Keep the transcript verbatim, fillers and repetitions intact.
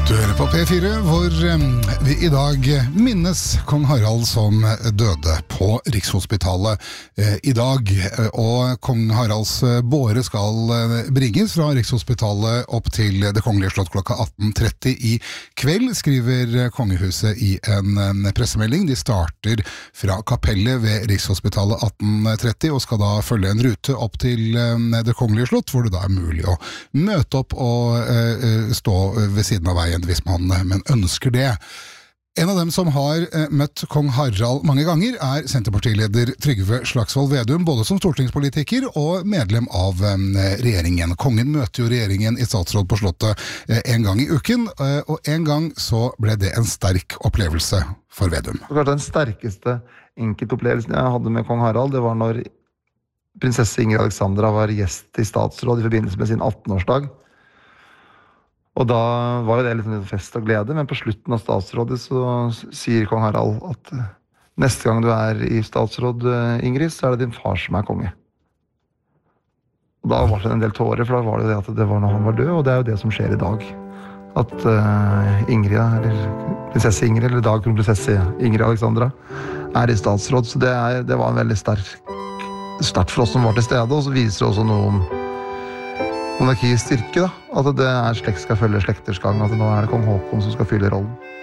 Du hører på P fire, hvor vi i dag minnes kong Harald som døde på Rikshospitalet i dag. Og kong Haralds båre skal bringes fra Rikshospitalet opp til Det Kongelige Slott klokka atten tretti i kveld, skriver kongehuset i en pressemelding. De starter fra kapellet ved Rikshospitalet atten tretti og skal da følge en rute opp til Det Kongelige Slott, hvor det da er mulig å møte opp og stå ved siden av veien hvis man men ønsker det. En av dem som har eh, møtt kong Harald mange ganger er Senterpartileder Trygve Slagsvold Vedum, både som stortingspolitiker og medlem av eh, regjeringen. Kongen møter jo regjeringen i statsråd på Slottet eh, en gang i uken, eh, og en gang så ble det en sterk opplevelse for Vedum. Den sterkeste enkeltopplevelsen jeg hadde med kong Harald, det var når prinsesse Ingrid Alexandra var gjest i statsråd i forbindelse med sin atten-årsdag. Og da var jo det litt fest og glede, men på slutten av statsrådet så sier kong Harald at neste gang du er i statsråd, Ingrid, så er det din far som er konge. Og da var det en del tårer, for da var det det at det var når han var død, og det er jo det som skjer i dag. At uh, Ingrid, eller prinsesse Ingrid, eller dag prinsesse Ingrid Alexandra, er i statsråd. Så det, er, det var en veldig sterk start for oss som var til stede, og så viser det også noe om monarkiets styrke, da. At det er slekt skal følge slekters gang, at nå er det kong Håkon som skal fylle rollen.